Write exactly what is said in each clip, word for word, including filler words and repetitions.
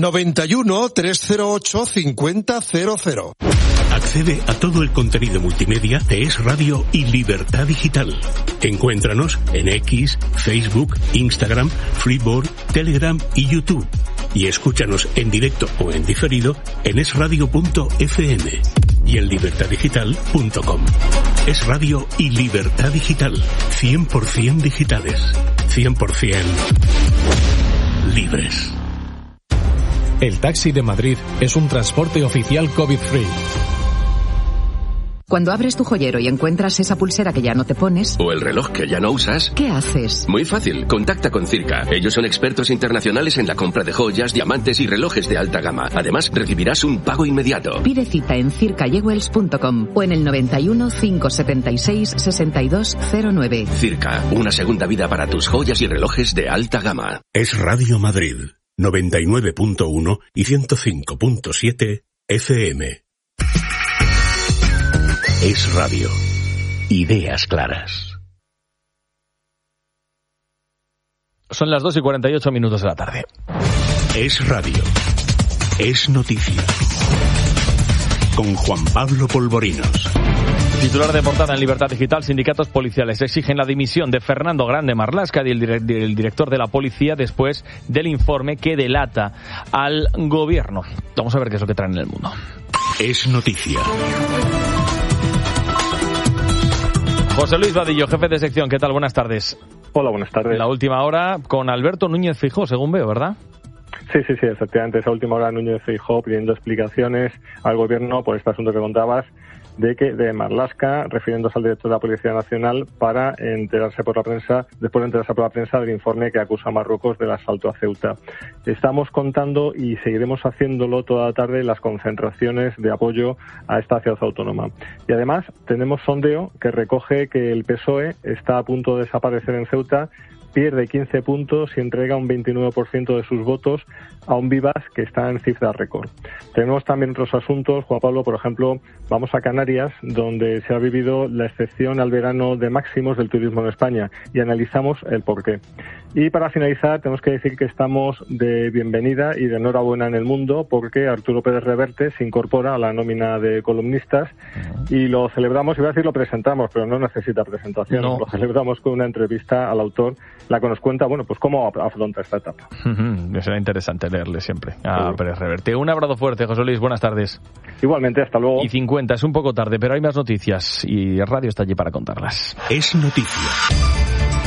noventa y uno, trescientos ocho, cincuenta cero cero. Accede a todo el contenido multimedia de Es Radio y Libertad Digital. Encuéntranos en X, Facebook, Instagram, Freeboard, Telegram y YouTube. Y escúchanos en directo o en diferido en es radio punto efe eme y en libertad digital punto com. Es Radio y Libertad Digital. cien por ciento digitales. cien por ciento libres. El taxi de Madrid es un transporte oficial COVID-free. Cuando abres tu joyero y encuentras esa pulsera que ya no te pones... o el reloj que ya no usas... ¿qué haces? Muy fácil, contacta con Circa. Ellos son expertos internacionales en la compra de joyas, diamantes y relojes de alta gama. Además, recibirás un pago inmediato. Pide cita en circa jewels punto com o en el noventa y uno, cinco setenta y seis, sesenta y dos cero nueve. Circa, una segunda vida para tus joyas y relojes de alta gama. Es Radio Madrid, noventa y nueve punto uno y ciento cinco punto siete efe eme. Es Radio. Ideas claras. Son las dos y cuarenta y ocho minutos de la tarde. Es Radio. Es noticia. Con Juan Pablo Polvorinos. Titular de portada en Libertad Digital: sindicatos policiales exigen la dimisión de Fernando Grande Marlaska y el, dire- el director de la policía después del informe que delata al gobierno. Vamos a ver qué es lo que traen en el mundo. Es noticia. José Luis Vadillo, jefe de sección, ¿qué tal? Buenas tardes. Hola, buenas tardes. La última hora con Alberto Núñez Feijóo, según veo, ¿verdad? Sí, sí, sí, efectivamente. Esa última hora Núñez Feijóo pidiendo explicaciones al gobierno por este asunto que contabas de que de Marlaska, refiriéndose al director de la Policía Nacional, para enterarse por la prensa, después de enterarse por la prensa del informe que acusa a Marruecos del asalto a Ceuta. Estamos contando y seguiremos haciéndolo toda la tarde las concentraciones de apoyo a esta ciudad autónoma. Y además tenemos sondeo que recoge que el P S O E está a punto de desaparecer en Ceuta, pierde quince puntos y entrega un veintinueve por ciento de sus votos a un Vivas que está en cifras récord. Tenemos también otros asuntos, Juan Pablo, por ejemplo, vamos a Canarias, donde se ha vivido la excepción al verano de máximos del turismo en España, y analizamos el porqué. Y para finalizar, tenemos que decir que estamos de bienvenida y de enhorabuena en el mundo, porque Arturo Pérez Reverte se incorpora a la nómina de columnistas y lo celebramos, iba a decir lo presentamos, pero no necesita presentación, no. Lo celebramos con una entrevista al autor, la que nos cuenta, bueno, pues cómo afronta esta etapa. Uh-huh. Será interesante leerle siempre a sí. Pérez Reverte. Un abrazo fuerte, José Luis, buenas tardes. Igualmente, hasta luego. Y cincuenta, es un poco tarde, pero hay más noticias y el radio está allí para contarlas. Es noticia.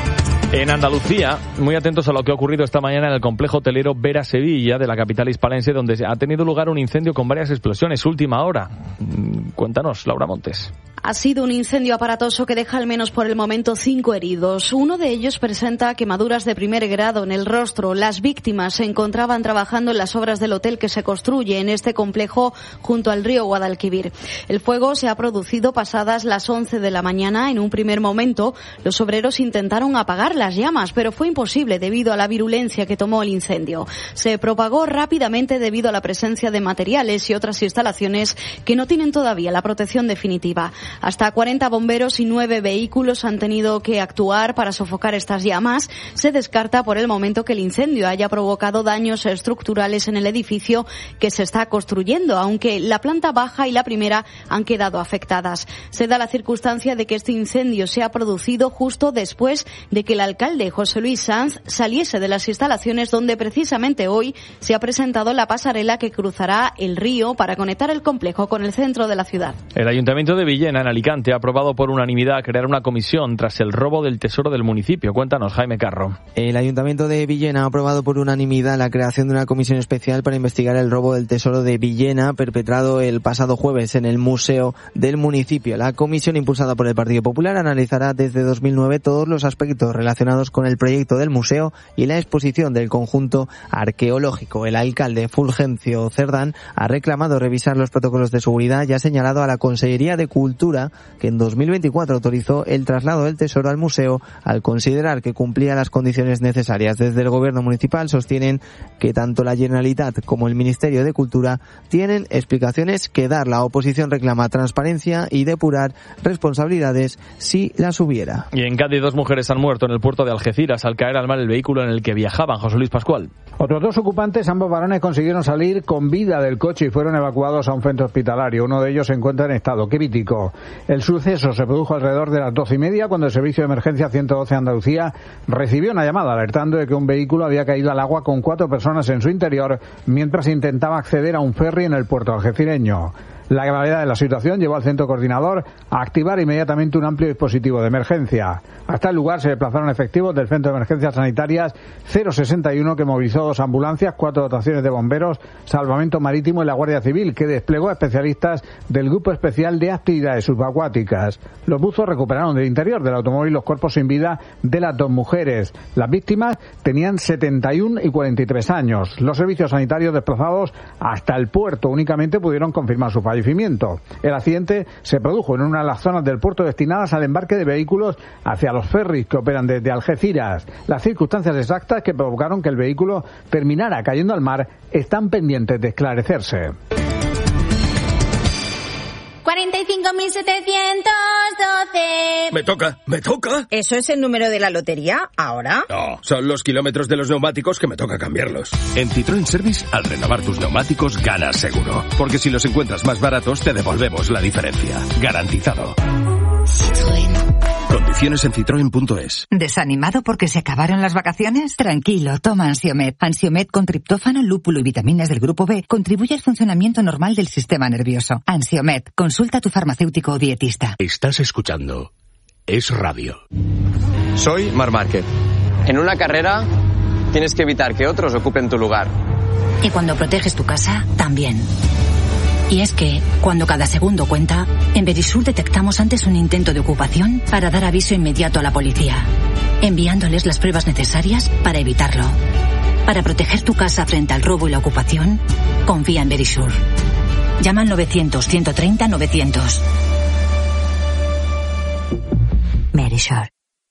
En Andalucía, muy atentos a lo que ha ocurrido esta mañana en el complejo hotelero Vera Sevilla de la capital hispalense, donde ha tenido lugar un incendio con varias explosiones. Última hora. Cuéntanos, Laura Montes. Ha sido un incendio aparatoso que deja al menos por el momento cinco heridos. Uno de ellos presenta quemaduras de primer grado en el rostro. Las víctimas se encontraban trabajando en las obras del hotel que se construye en este complejo junto al río Guadalquivir. El fuego se ha producido pasadas las once de la mañana. En un primer momento, los obreros intentaron apagar las llamas, pero fue imposible debido a la virulencia que tomó el incendio. Se propagó rápidamente debido a la presencia de materiales y otras instalaciones que no tienen todavía la protección definitiva. Hasta cuarenta bomberos y nueve vehículos han tenido que actuar para sofocar estas llamas. Se descarta por el momento que el incendio haya provocado daños estructurales en el edificio que se está construyendo, aunque la planta baja y la primera han quedado afectadas. Se da la circunstancia de que este incendio se ha producido justo después de que el alcalde José Luis Sanz saliese de las instalaciones donde precisamente hoy se ha presentado la pasarela que cruzará el río para conectar el complejo con el centro de la ciudad. El Ayuntamiento de Villena, en Alicante, ha aprobado por unanimidad crear una comisión tras el robo del tesoro del municipio. Cuéntanos, Jaime Carro. El Ayuntamiento de Villena ha aprobado por unanimidad la creación de una comisión especial para investigar el robo del tesoro de Villena perpetrado el pasado jueves en el museo del municipio. La comisión, impulsada por el Partido Popular, analizará desde dos mil nueve todos los aspectos relacionados con el proyecto del museo y la exposición del conjunto arqueológico. El alcalde Fulgencio Cerdán ha reclamado revisar los protocolos de seguridad y ha señalado a la Consellería de Cultura Cultura, que en dos mil veinticuatro autorizó el traslado del Tesoro al museo al considerar que cumplía las condiciones necesarias. Desde el gobierno municipal sostienen que tanto la Generalitat como el Ministerio de Cultura tienen explicaciones que dar. La oposición reclama transparencia y depurar responsabilidades si las hubiera. Y en Cádiz dos mujeres han muerto en el puerto de Algeciras al caer al mar el vehículo en el que viajaban. José Luis Pascual. Otros dos ocupantes, ambos varones, consiguieron salir con vida del coche y fueron evacuados a un centro hospitalario. Uno de ellos se encuentra en estado crítico. El suceso se produjo alrededor de las doce y media cuando el servicio de emergencia ciento doce Andalucía recibió una llamada alertando de que un vehículo había caído al agua con cuatro personas en su interior mientras intentaba acceder a un ferry en el puerto algecireño. La gravedad de la situación llevó al centro coordinador a activar inmediatamente un amplio dispositivo de emergencia. Hasta el lugar se desplazaron efectivos del Centro de Emergencias Sanitarias cero sesenta y uno que movilizó dos ambulancias, cuatro dotaciones de bomberos, salvamento marítimo y la Guardia Civil, que desplegó a especialistas del Grupo Especial de Actividades Subacuáticas. Los buzos recuperaron del interior del automóvil los cuerpos sin vida de las dos mujeres. Las víctimas tenían setenta y uno y cuarenta y tres años. Los servicios sanitarios desplazados hasta el puerto únicamente pudieron confirmar su fallecimiento. El accidente se produjo en una de las zonas del puerto destinadas al embarque de vehículos hacia los ferries que operan desde Algeciras. Las circunstancias exactas que provocaron que el vehículo terminara cayendo al mar están pendientes de esclarecerse. cuarenta y cinco mil setecientos doce. Me toca, me toca. ¿Eso es el número de la lotería ahora? No, son los kilómetros de los neumáticos que me toca cambiarlos. En Citroën Service, al renovar tus neumáticos, ganas seguro. Porque si los encuentras más baratos, te devolvemos la diferencia. Garantizado. Citroën. Condiciones en citroen punto es. ¿Desanimado porque se acabaron las vacaciones? Tranquilo, toma Ansiomed. Ansiomed con triptófano, lúpulo y vitaminas del grupo B contribuye al funcionamiento normal del sistema nervioso. Ansiomed, consulta a tu farmacéutico o dietista. Estás escuchando Es Radio. Soy Marc Márquez. En una carrera tienes que evitar que otros ocupen tu lugar. Y cuando proteges tu casa, también. Y es que, cuando cada segundo cuenta, en Verisur detectamos antes un intento de ocupación para dar aviso inmediato a la policía, enviándoles las pruebas necesarias para evitarlo. Para proteger tu casa frente al robo y la ocupación, confía en Verisur. Llama al novecientos, ciento treinta, novecientos. Verisur.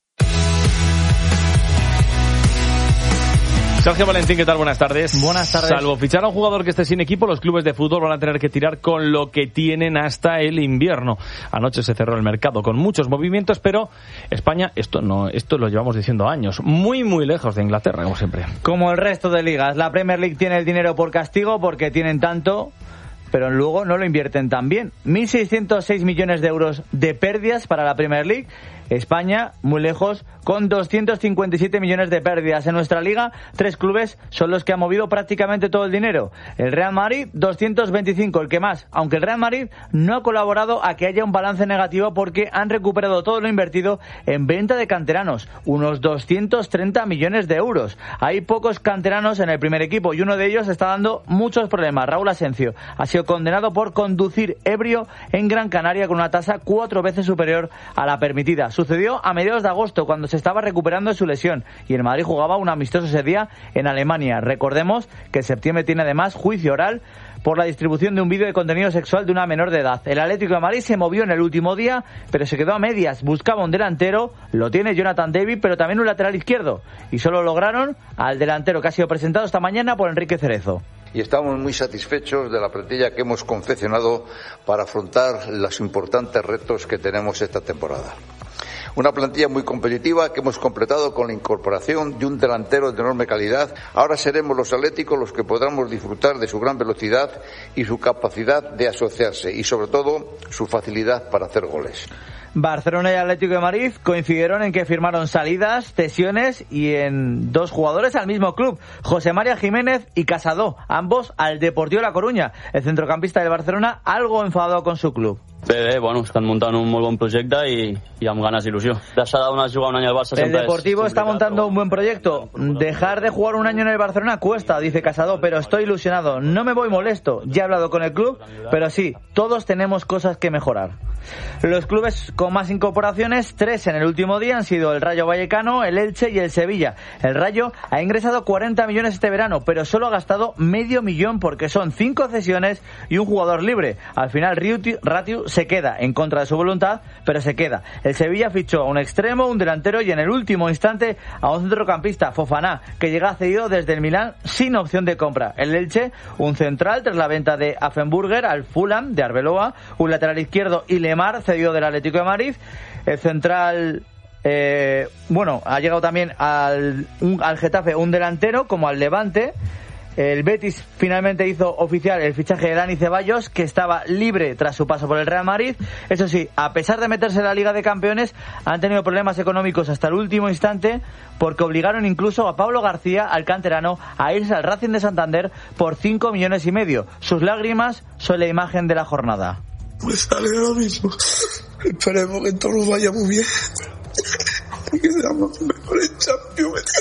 Sergio Valentín, ¿qué tal? Buenas tardes. Buenas tardes. Salvo fichar a un jugador que esté sin equipo, los clubes de fútbol van a tener que tirar con lo que tienen hasta el invierno. Anoche se cerró el mercado con muchos movimientos, pero España, esto no, esto lo llevamos diciendo años, muy muy lejos de Inglaterra, como siempre. Como el resto de ligas, la Premier League tiene el dinero por castigo porque tienen tanto, pero luego no lo invierten tan bien. mil seiscientos seis millones de euros de pérdidas para la Premier League. España, muy lejos, con doscientos cincuenta y siete millones de pérdidas. En nuestra liga, tres clubes son los que han movido prácticamente todo el dinero. El Real Madrid, doscientos veinticinco, el que más. Aunque el Real Madrid no ha colaborado a que haya un balance negativo porque han recuperado todo lo invertido en venta de canteranos, unos doscientos treinta millones de euros. Hay pocos canteranos en el primer equipo y uno de ellos está dando muchos problemas. Raúl Asencio ha sido condenado por conducir ebrio en Gran Canaria con una tasa cuatro veces superior a la permitida. Sucedió a mediados de agosto, cuando se estaba recuperando de su lesión, y el Madrid jugaba un amistoso ese día en Alemania. Recordemos que en septiembre tiene además juicio oral por la distribución de un vídeo de contenido sexual de una menor de edad. El Atlético de Madrid se movió en el último día, pero se quedó a medias. Buscaba un delantero, lo tiene Jonathan David, pero también un lateral izquierdo, y solo lograron al delantero que ha sido presentado esta mañana por Enrique Cerezo. Y estamos muy satisfechos de la plantilla que hemos confeccionado para afrontar los importantes retos que tenemos esta temporada. Una plantilla muy competitiva que hemos completado con la incorporación de un delantero de enorme calidad. Ahora seremos los atléticos los que podamos disfrutar de su gran velocidad y su capacidad de asociarse y, sobre todo, su facilidad para hacer goles. Barcelona y Atlético de Madrid coincidieron en que firmaron salidas, cesiones y en dos jugadores al mismo club, José María Jiménez y Casado, ambos al Deportivo La Coruña. El centrocampista del Barcelona algo enfadado con su club. Bé, bé, bueno, estan muntant un molt bon projecte i, i amb ganes d'il·lusió. Deixar d'anar a jugar un any al Barça El Deportivo está montando un buen proyecto. Dejar de jugar un año en el Barcelona cuesta, dice Casado, pero estoy ilusionado. No me voy molesto. Ya he hablado con el club, pero sí, todos tenemos cosas que mejorar. Los clubes con más incorporaciones, tres en el último día, han sido el Rayo Vallecano, el Elche y el Sevilla. El Rayo ha ingresado cuarenta millones este verano, pero solo ha gastado medio millón porque son cinco cesiones y un jugador libre. Al final, Ratu se queda en contra de su voluntad, pero se queda. El Sevilla fichó a un extremo, un delantero y en el último instante a un centrocampista, Fofana, que llega cedido desde el Milán sin opción de compra. El Elche, un central tras la venta de Affenburger al Fulham de Arbeloa, un lateral izquierdo y Lemar cedido del Atlético de Madrid. El central... Eh, bueno, ha llegado también al, un, al Getafe un delantero como al Levante. El Betis finalmente hizo oficial el fichaje de Dani Ceballos, que estaba libre tras su paso por el Real Madrid. Eso sí, a pesar de meterse en la Liga de Campeones, han tenido problemas económicos hasta el último instante, porque obligaron incluso a Pablo García, al canterano, a irse al Racing de Santander por cinco millones y medio. Sus lágrimas son la imagen de la jornada. Pues sale ahora mismo. Esperemos que todo vaya muy bien. Y que seamos mejores Champions.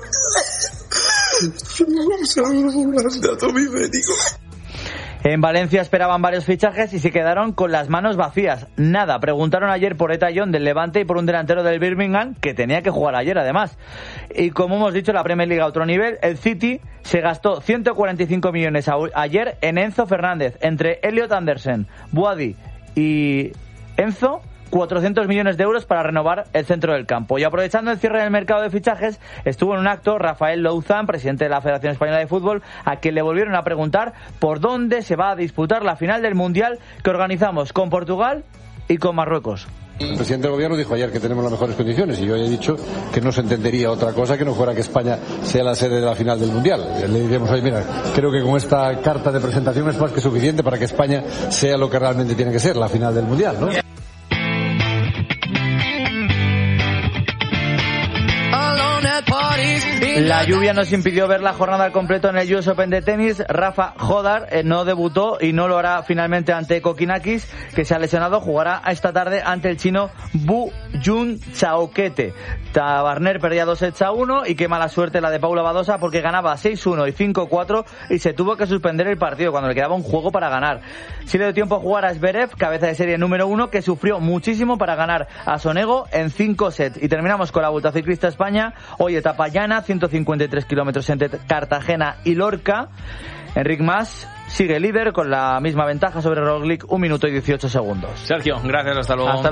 Vamos a un gran dato mi médico. En Valencia esperaban varios fichajes y se quedaron con las manos vacías. Nada, preguntaron ayer por Eta John del Levante y por un delantero del Birmingham que tenía que jugar ayer además. Y como hemos dicho, la Premier League a otro nivel, el City se gastó ciento cuarenta y cinco millones a- ayer en Enzo Fernández. Entre Elliot Anderson, Boadi y Enzo, cuatrocientos millones de euros para renovar el centro del campo. Y aprovechando el cierre del mercado de fichajes, estuvo en un acto Rafael Louzán, presidente de la Federación Española de Fútbol, a quien le volvieron a preguntar por dónde se va a disputar la final del Mundial que organizamos con Portugal y con Marruecos. El presidente del gobierno dijo ayer que tenemos las mejores condiciones y yo he dicho que no se entendería otra cosa que no fuera que España sea la sede de la final del Mundial. Le diríamos, oye, mira, creo que con esta carta de presentación es más que suficiente para que España sea lo que realmente tiene que ser, la final del Mundial, ¿no? La lluvia nos impidió ver la jornada al completo en el U S Open de tenis. Rafa Jodar eh, no debutó y no lo hará finalmente ante Kokinakis, que se ha lesionado. Jugará esta tarde ante el chino Bu Jun Chaokete. Tabarner perdía dos sets a uno y qué mala suerte la de Paula Badosa, porque ganaba seis uno y cinco cuatro y se tuvo que suspender el partido cuando le quedaba un juego para ganar. Sí le dio tiempo a jugar a Zverev, cabeza de serie número uno, que sufrió muchísimo para ganar a Sonego en cinco sets. Y terminamos con la Vuelta Ciclista España. Hoy etapa llana, ciento cincuenta y tres kilómetros entre Cartagena y Lorca. Enric Mas sigue líder con la misma ventaja sobre Roglic, un minuto y dieciocho segundos. Sergio, gracias, hasta luego. Hasta